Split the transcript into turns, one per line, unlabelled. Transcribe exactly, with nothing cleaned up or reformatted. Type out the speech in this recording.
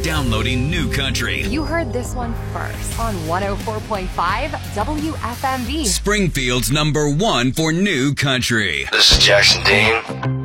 downloading New Country.
You heard this one first on one oh four point five W F M V.
Springfield's number one for New Country.
This is Jackson Dean.